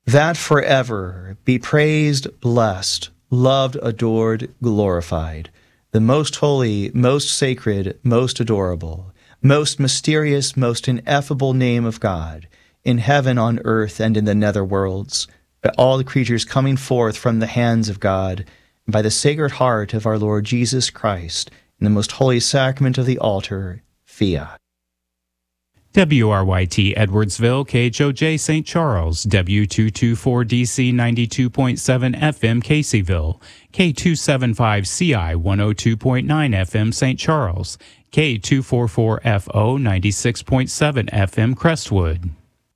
that forever be praised, blessed, loved, adored, glorified, the most holy, most sacred, most adorable, most mysterious, most ineffable name of God, in heaven, on earth, and in the nether worlds, by all the creatures coming forth from the hands of God, and by the Sacred Heart of our Lord Jesus Christ, in the most holy sacrament of the altar, Fiat. WRYT Edwardsville, KHOJ St. Charles, W224DC 92.7 FM Caseyville, K275CI 102.9 FM St. Charles, K244FO 96.7 FM Crestwood.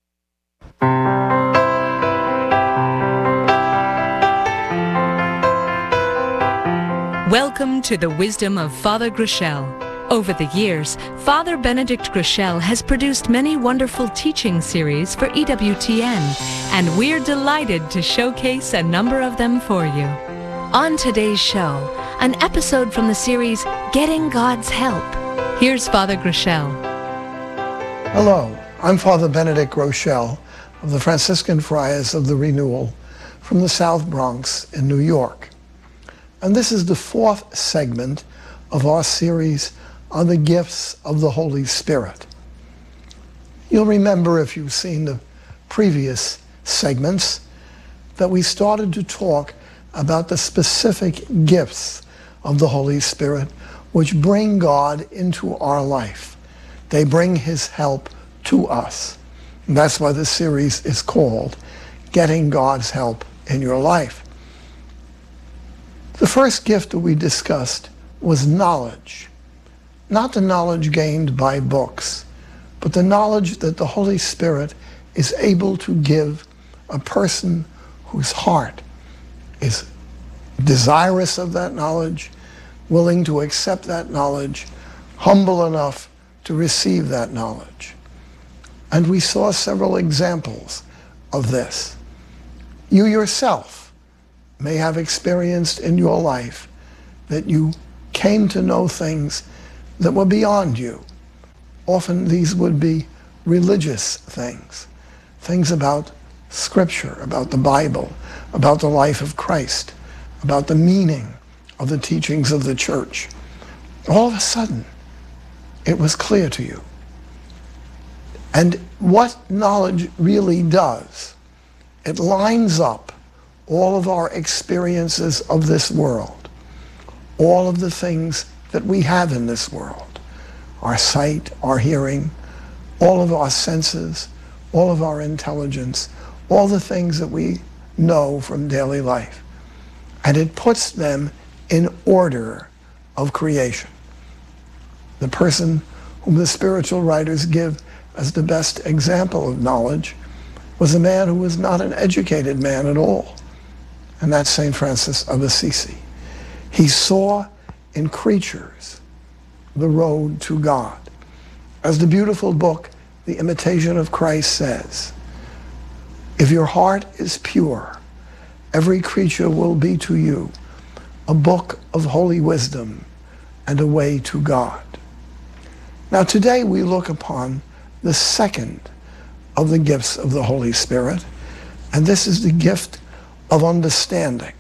Welcome to the wisdom of Father Groeschel. Over the years, Father Benedict Groeschel has produced many wonderful teaching series for EWTN, and we're delighted to showcase a number of them for you. On today's show, an episode from the series Getting God's Help. Here's Father Groeschel. Hello, I'm Father Benedict Groeschel of the Franciscan Friars of the Renewal from the South Bronx in New York. And this is the fourth segment of our series on the gifts of the Holy Spirit. You'll remember, if you've seen the previous segments, that we started to talk about the specific gifts of the Holy Spirit which bring God into our life. They bring His help to us. And that's why the series is called Getting God's Help in Your Life. The first gift that we discussed was knowledge. Not the knowledge gained by books, but the knowledge that the Holy Spirit is able to give a person whose heart is desirous of that knowledge, willing to accept that knowledge, humble enough to receive that knowledge. And we saw several examples of this. You yourself may have experienced in your life that you came to know things that were beyond you. Often these would be religious things, things about Scripture, about the Bible, about the life of Christ, about the meaning of the teachings of the church. All of a sudden, it was clear to you. And what knowledge really does, it lines up all of our experiences of this world, all of the things that we have in this world, our sight, our hearing, all of our senses, all of our intelligence, all the things that we know from daily life. And it puts them in order of creation. The person whom the spiritual writers give as the best example of knowledge was a man who was not an educated man at all, and that's St. Francis of Assisi. He saw in creatures the road to God. As the beautiful book, The Imitation of Christ says, if your heart is pure, every creature will be to you a book of holy wisdom and a way to God. Now today we look upon the second of the gifts of the Holy Spirit, and this is the gift of understanding.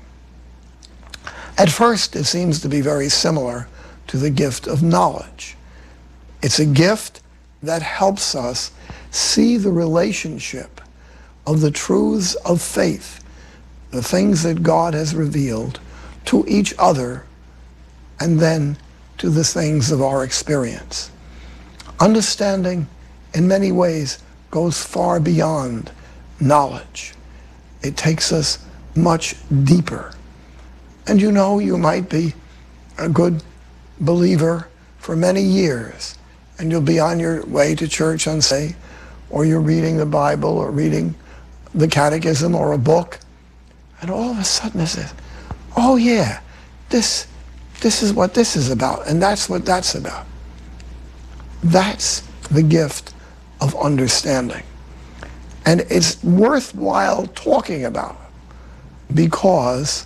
At first, it seems to be very similar to the gift of knowledge. It's a gift that helps us see the relationship of the truths of faith, the things that God has revealed, to each other, and then to the things of our experience. Understanding, in many ways, goes far beyond knowledge. It takes us much deeper. And you know, you might be a good believer for many years, and you'll be on your way to church on Sunday, or you're reading the Bible, or reading the Catechism, or a book, and all of a sudden it says, oh yeah, this is what this is about, and that's what that's about. That's the gift of understanding. And it's worthwhile talking about it, because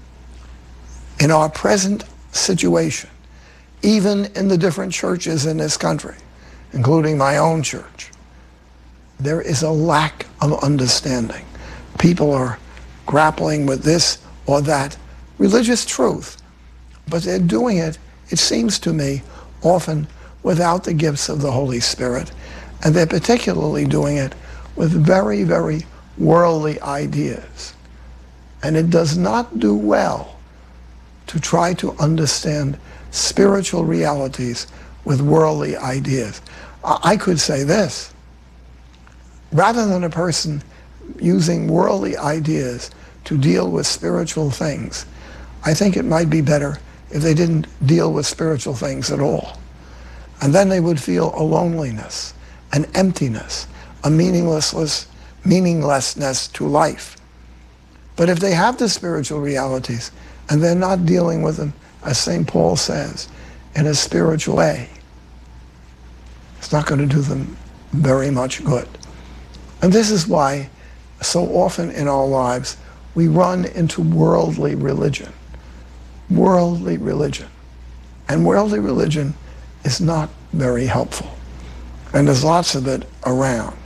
in our present situation, even in the different churches in this country, including my own church, there is a lack of understanding. people are grappling with this or that religious truth, but they're doing it, it seems to me, often without the gifts of the Holy Spirit, and they're particularly doing it with very, very worldly ideas. And it does not do well to try to understand spiritual realities with worldly ideas. I could say this: rather than a person using worldly ideas to deal with spiritual things, I think it might be better if they didn't deal with spiritual things at all. And then they would feel a loneliness, an emptiness, a meaninglessness to life. But if they have the spiritual realities and they're not dealing with them, as St. Paul says, in a spiritual way, it's not going to do them very much good. And this is why so often in our lives we run into worldly religion. Worldly religion. And worldly religion is not very helpful. And there's lots of it around.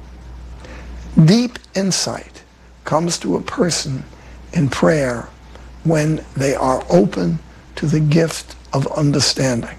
Deep insight comes to a person in prayer when they are open to the gift of understanding.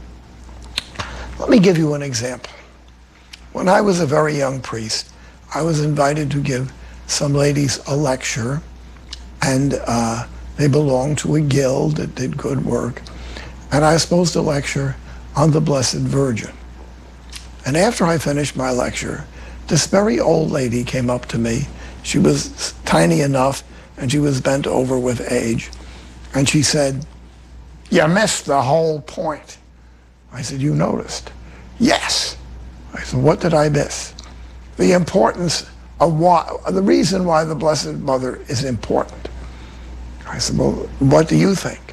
Let me give you an example. When I was a very young priest, I was invited to give some ladies a lecture, and they belonged to a guild that did good work, and I was supposed to lecture on the Blessed Virgin. And after I finished my lecture, this very old lady came up to me. She was tiny enough, and she was bent over with age, and she said, "You missed the whole point." I said, "You noticed?" "Yes." I said, "What did I miss?" "The importance of the reason why the Blessed Mother is important." I said, "Well, what do you think?"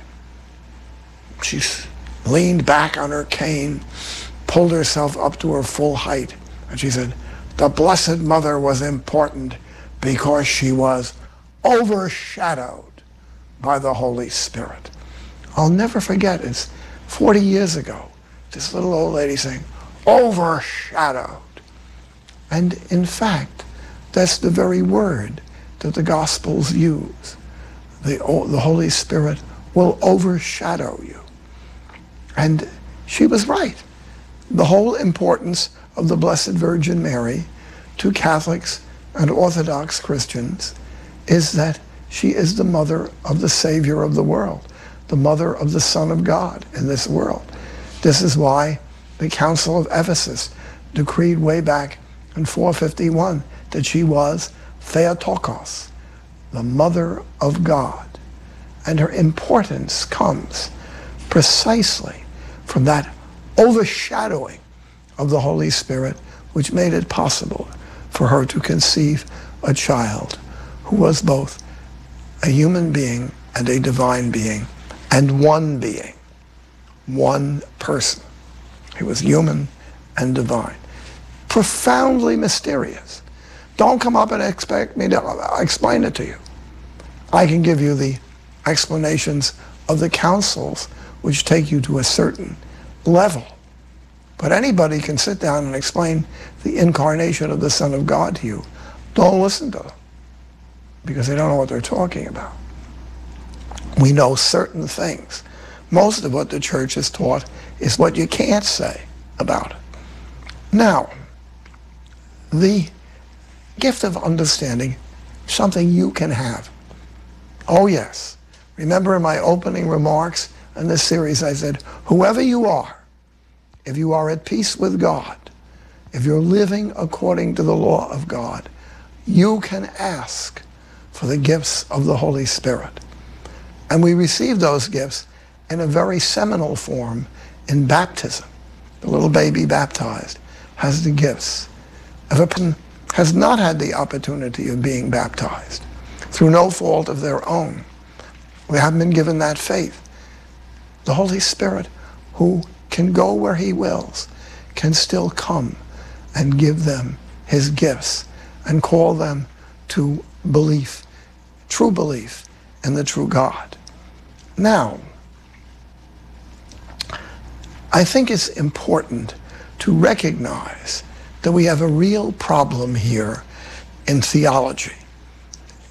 She leaned back on her cane, pulled herself up to her full height, and she said, "The Blessed Mother was important because she was overshadowed by the Holy Spirit." I'll never forget, it's 40 years ago, this little old lady saying, overshadowed. And in fact, that's the very word that the Gospels use. The Holy Spirit will overshadow you. And she was right. The whole importance of the Blessed Virgin Mary to Catholics and Orthodox Christians is that she is the mother of the Savior of the world, the mother of the Son of God in this world. This is why the Council of Ephesus decreed way back in 451 that she was Theotokos, the mother of God. And her importance comes precisely from that overshadowing of the Holy Spirit, which made it possible for her to conceive a child who was both a human being and a divine being, and one being, one person. He was human and divine. Profoundly mysterious. Don't come up and expect me to explain it to you. I can give you the explanations of the councils which take you to a certain level. But anybody can sit down and explain the incarnation of the Son of God to you. Don't listen to them, because they don't know what they're talking about. We know certain things. Most of what the church has taught is what you can't say about it. Now, the gift of understanding, something you can have. Oh yes. Remember in my opening remarks in this series I said, whoever you are, if you are at peace with God, if you're living according to the law of God, you can ask for the gifts of the Holy Spirit. And we receive those gifts in a very seminal form in baptism. The little baby baptized has the gifts. If a person has not had the opportunity of being baptized, through no fault of their own, we haven't been given that faith, the Holy Spirit, who can go where he wills, can still come and give them his gifts and call them to belief, true belief in the true God. Now, I think it's important to recognize that we have a real problem here in theology.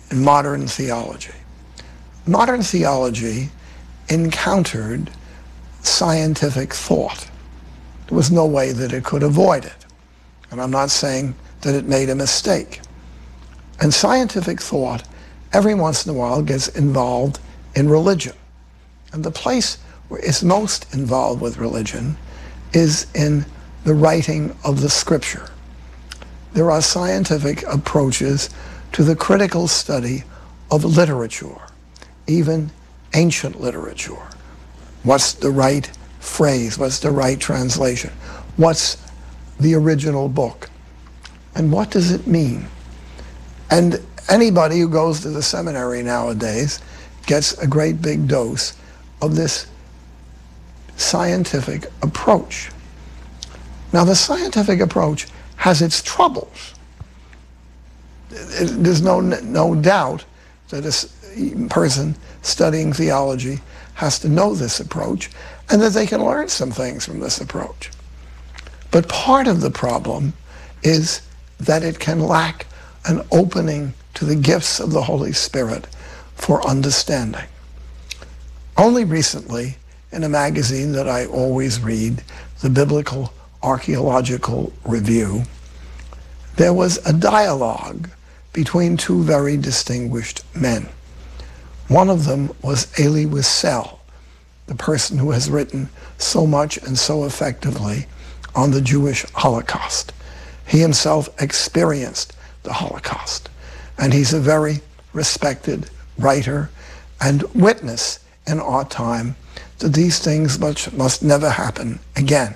in modern theology. Modern theology encountered scientific thought. There was no way that it could avoid it. And I'm not saying that it made a mistake. And scientific thought, every once in a while, gets involved in religion. And the place where it's most involved with religion is in the writing of the scripture. There are scientific approaches to the critical study of literature, even ancient literature. What's the right phrase? What's the right translation? What's the original book? And what does it mean? And anybody who goes to the seminary nowadays gets a great big dose of this scientific approach. Now, the scientific approach has its troubles. There's no doubt that a person studying theology has to know this approach and that they can learn some things from this approach. But part of the problem is that it can lack an opening to the gifts of the Holy Spirit for understanding. Only recently, in a magazine that I always read, the Biblical Archaeological Review, there was a dialogue between two very distinguished men. One of them was Elie Wiesel, the person who has written so much and so effectively on the Jewish Holocaust. He himself experienced the Holocaust, and he's a very respected writer and witness in our time that these things must never happen again.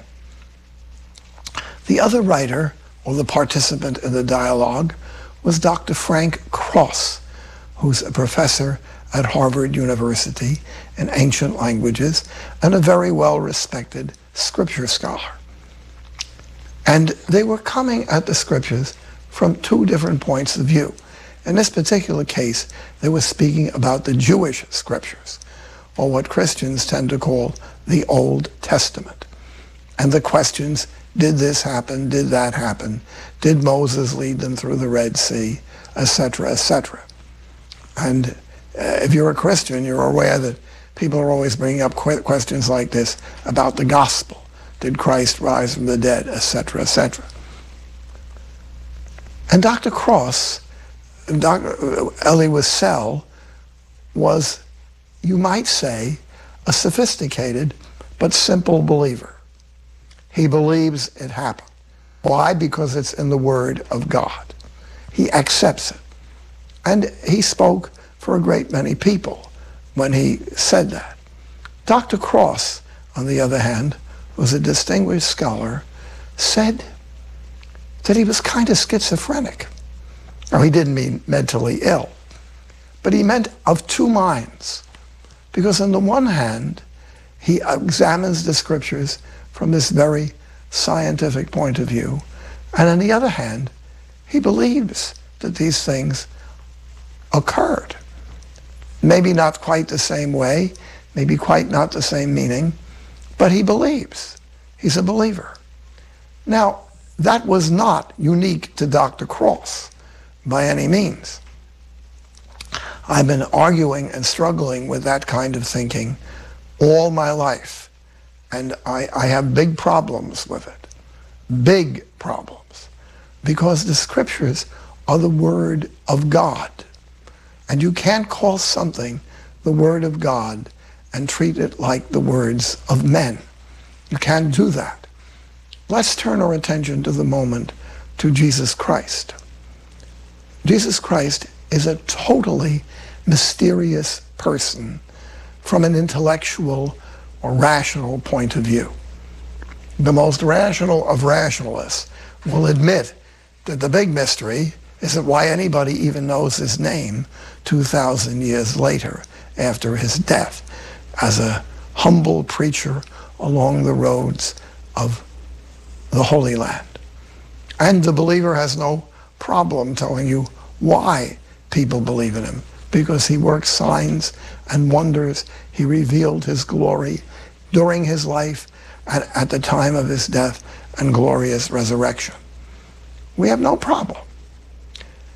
The other writer, or the participant in the dialogue, was Dr. Frank Cross, who's a professor at Harvard University in ancient languages and a very well-respected scripture scholar. And they were coming at the scriptures from two different points of view. In this particular case, they were speaking about the Jewish scriptures, or what Christians tend to call the Old Testament. And the questions, did this happen? Did that happen? Did Moses lead them through the Red Sea? Etc., etc. And if you're a Christian, you're aware that people are always bringing up questions like this about the gospel. Did Christ rise from the dead? Etc., etc. And Dr. Cross, Dr. Elie Wiesel, was, you might say, a sophisticated but simple believer. He believes it happened. Why? Because it's in the Word of God. He accepts it. And he spoke for a great many people when he said that. Dr. Cross, on the other hand, was a distinguished scholar, said that he was kind of schizophrenic. Now, he didn't mean mentally ill, but he meant of two minds. Because on the one hand, he examines the scriptures from this very scientific point of view, and on the other hand, he believes that these things occurred. Maybe not quite the same way, maybe quite not the same meaning, but he believes. He's a believer. Now, that was not unique to Dr. Cross by any means. I've been arguing and struggling with that kind of thinking all my life, and I have big problems with it. Big problems. Because the scriptures are the Word of God. And you can't call something the Word of God and treat it like the words of men. You can't do that. Let's turn our attention to the moment to Jesus Christ. Jesus Christ is a totally mysterious person from an intellectual or rational point of view. The most rational of rationalists will admit that the big mystery isn't why anybody even knows his name 2,000 years later after his death as a humble preacher along the roads of the Holy Land. And the believer has no problem telling you why people believe in him, because he works signs and wonders. He revealed his glory during his life and at the time of his death and glorious resurrection. We have no problem.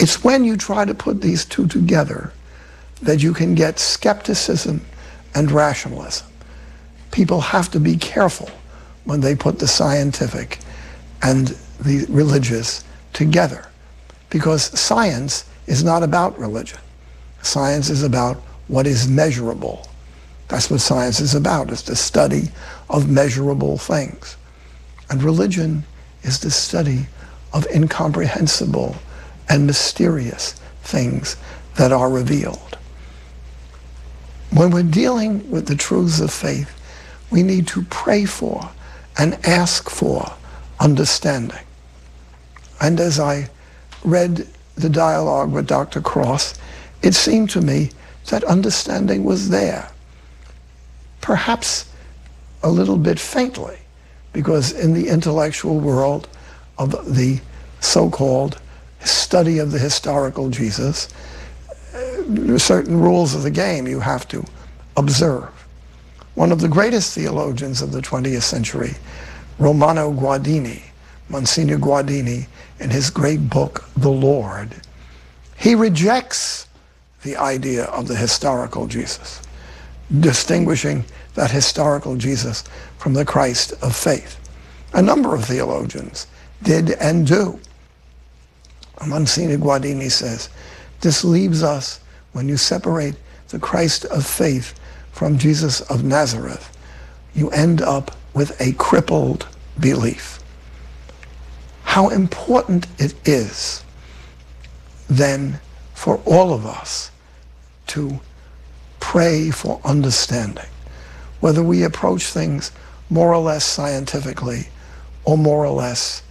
It's when you try to put these two together that you can get skepticism and rationalism. People have to be careful when they put the scientific and the religious together, because science is not about religion. Science is about what is measurable. That's what science is about. It's the study of measurable things. And religion is the study of incomprehensible and mysterious things that are revealed. When we're dealing with the truths of faith, we need to pray for and ask for understanding. And as I read the dialogue with Dr. Cross, it seemed to me that understanding was there. Perhaps a little bit faintly, because in the intellectual world of the so-called study of the historical Jesus, there are certain rules of the game you have to observe. One of the greatest theologians of the 20th century, Romano Guardini, Monsignor Guardini, in his great book, The Lord, he rejects the idea of the historical Jesus, distinguishing that historical Jesus from the Christ of faith. A number of theologians did and do. Monsignor Guardini says, this leaves us, when you separate the Christ of faith from Jesus of Nazareth, you end up with a crippled belief. How important it is then for all of us to pray for understanding, whether we approach things more or less scientifically or more or less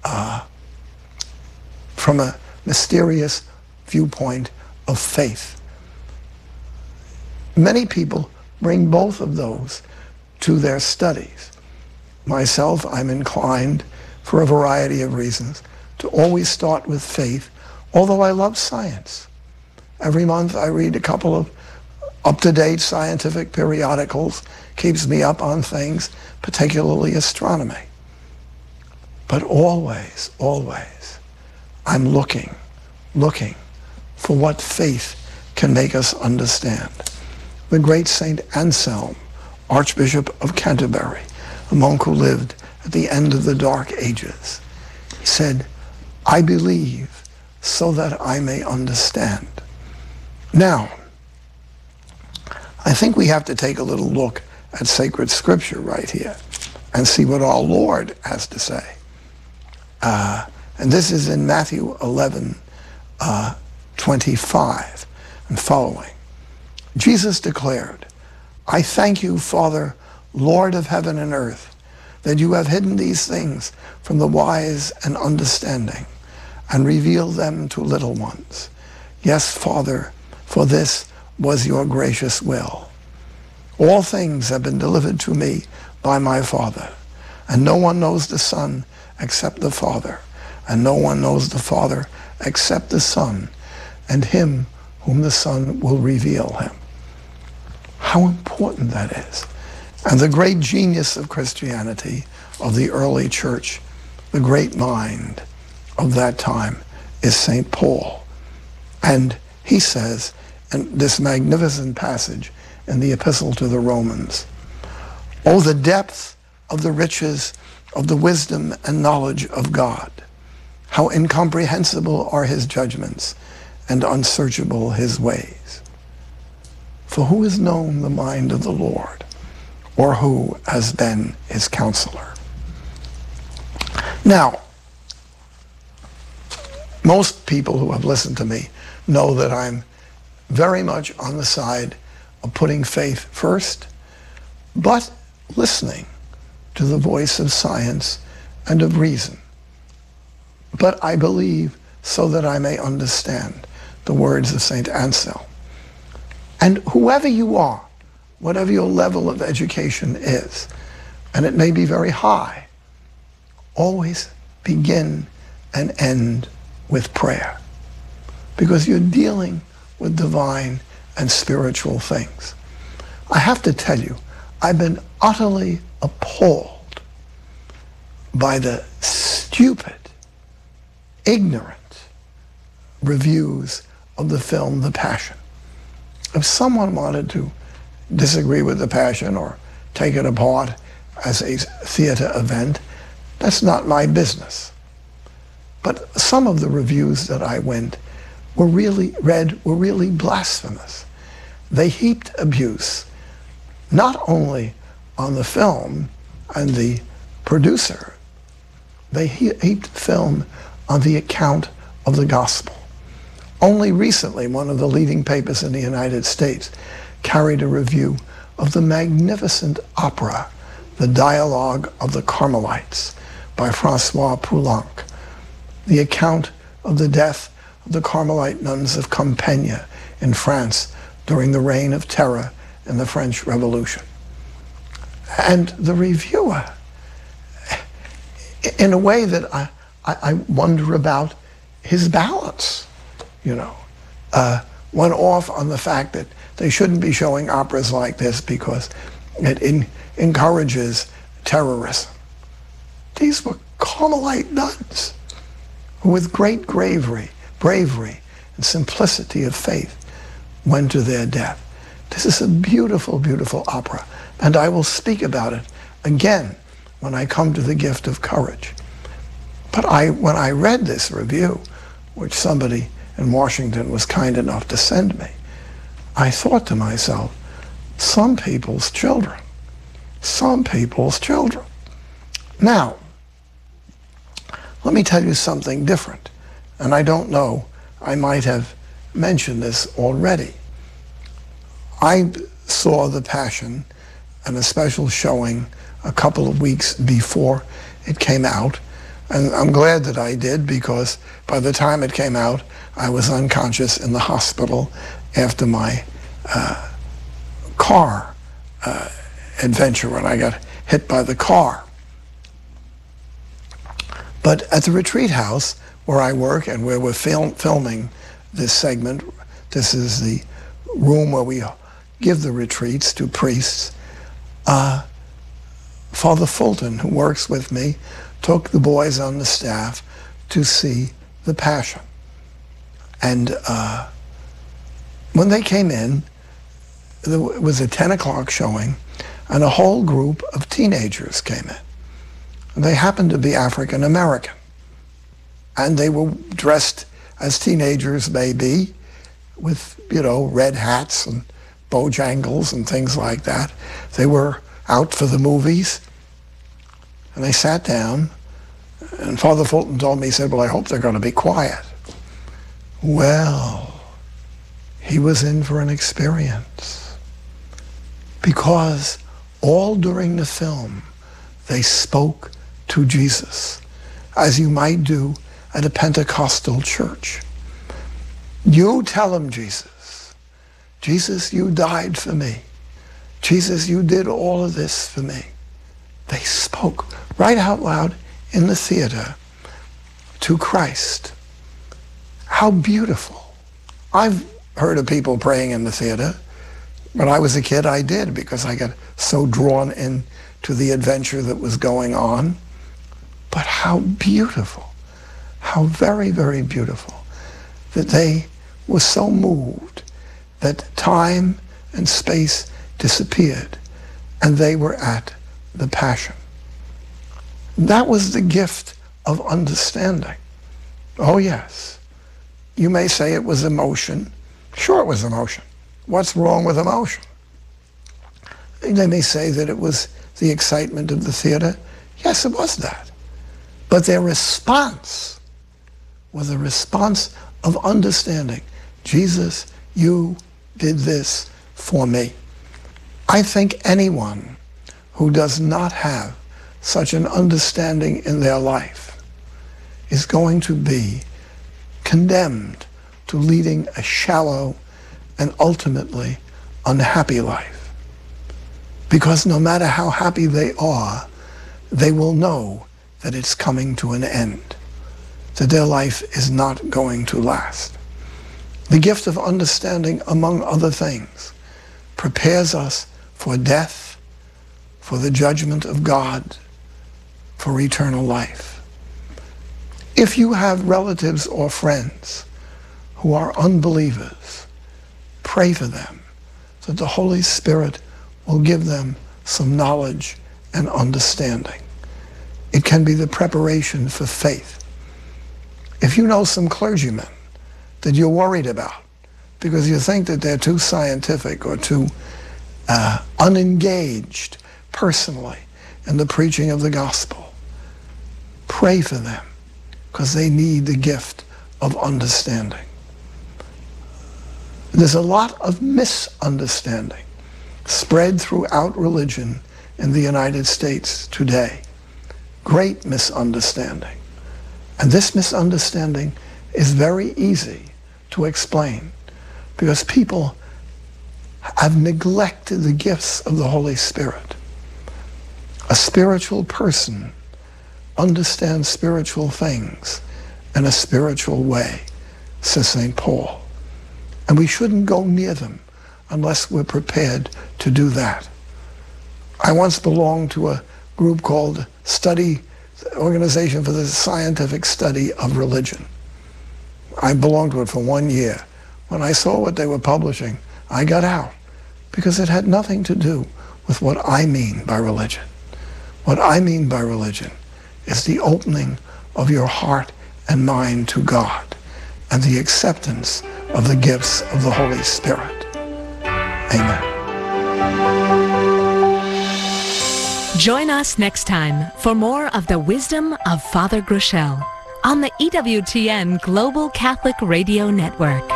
from a mysterious viewpoint of faith. Many people bring both of those to their studies. Myself, I'm inclined, for a variety of reasons, to always start with faith, although I love science. Every month I read a couple of up-to-date scientific periodicals, keeps me up on things, particularly astronomy. But always, always, I'm looking for what faith can make us understand. The great Saint Anselm, Archbishop of Canterbury, a monk who lived at the end of the Dark Ages, he said, I believe so that I may understand. Now, I think we have to take a little look at sacred scripture right here and see what our Lord has to say. And this is in Matthew 11, 25 and following. Jesus declared, I thank you, Father, Lord of heaven and earth, that you have hidden these things from the wise and understanding and revealed them to little ones. Yes, Father, for this was your gracious will. All things have been delivered to me by my Father, and no one knows the Son except the Father, and no one knows the Father except the Son, and him whom the Son will reveal him. How important that is. And the great genius of Christianity, of the early church, the great mind of that time, is St. Paul. And he says, in this magnificent passage in the Epistle to the Romans, oh, the depth of the riches of the wisdom and knowledge of God. How incomprehensible are his judgments and unsearchable his ways. For who has known the mind of the Lord, or who has been his counselor? Now, most people who have listened to me know that I'm very much on the side of putting faith first, but listening to the voice of science and of reason. But I believe so that I may understand, the words of St. Anselm. And whoever you are, whatever your level of education is, and it may be very high, always begin and end with prayer, because you're dealing with divine and spiritual things. I have to tell you, I've been utterly appalled by the stupid, ignorant, reviews of the film The Passion. If someone wanted to disagree with The Passion or take it apart as a theater event, that's not my business. But some of the reviews that I were really blasphemous. They heaped abuse not only on the film and the producer, they heaped film on the account of the gospel. Only recently, one of the leading papers in the United States carried a review of the magnificent opera, The Dialogue of the Carmelites, by Francois Poulenc, the account of the death of the Carmelite nuns of Compiègne in France during the Reign of Terror in the French Revolution. And the reviewer, in a way that I wonder about his balance, went off on the fact that they shouldn't be showing operas like this because it encourages terrorism. These were Carmelite nuns who, with great bravery and simplicity of faith, went to their death. This is a beautiful, beautiful opera, and I will speak about it again when I come to the gift of courage. But when I read this review, which somebody in Washington was kind enough to send me, I thought to myself, some people's children. Now, let me tell you something different, and I don't know, I might have mentioned this already. I saw The Passion in a special showing a couple of weeks before it came out, and I'm glad that I did, because by the time it came out, I was unconscious in the hospital after my car adventure when I got hit by the car. But at the retreat house where I work and where we're filming this segment, this is the room where we give the retreats to priests, Father Fulton, who works with me, took the boys on the staff to see The Passion. And when they came in, it was a 10 o'clock showing, and a whole group of teenagers came in. And they happened to be African American. And they were dressed as teenagers may be, with, red hats and Bojangles and things like that. They were out for the movies. And they sat down, and Father Fulton told me, he said, well, I hope they're going to be quiet. Well, he was in for an experience, because all during the film, they spoke to Jesus, as you might do at a Pentecostal church. You tell him, Jesus, you died for me. Jesus, you did all of this for me. They spoke right out loud in the theater to Christ. How beautiful. I've heard of people praying in the theater. When I was a kid, I did, because I got so drawn into the adventure that was going on. But how beautiful, how very, very beautiful, that they were so moved that time and space disappeared and they were at the Passion. That was the gift of understanding. Oh yes, you may say it was emotion. Sure, it was emotion. What's wrong with emotion? They may say that it was the excitement of the theater. Yes, it was that. But their response was a response of understanding. Jesus, you did this for me. I think anyone who does not have such an understanding in their life is going to be condemned to leading a shallow and ultimately unhappy life. Because no matter how happy they are, they will know that it's coming to an end, that their life is not going to last. The gift of understanding, among other things, prepares us for death, for the judgment of God, for eternal life. If you have relatives or friends who are unbelievers. Pray for them, that the Holy Spirit will give them some knowledge and understanding. It can be the preparation for faith. If you know some clergymen that you're worried about because you think that they're too scientific or too unengaged personally in the preaching of the gospel, pray for them because they need the gift of understanding. There's a lot of misunderstanding spread throughout religion in the United States today. Great misunderstanding. And this misunderstanding is very easy to explain because people have neglected the gifts of the Holy Spirit. A spiritual person understands spiritual things in a spiritual way, says St. Paul. And we shouldn't go near them unless we're prepared to do that. I once belonged to a group called Organization for the Scientific Study of Religion. I belonged to it for 1 year. When I saw what they were publishing, I got out because it had nothing to do with what I mean by religion. What I mean by religion is the opening of your heart and mind to God and the acceptance of the gifts of the Holy Spirit. Amen. Join us next time for more of the wisdom of Father Groeschel on the EWTN Global Catholic Radio Network.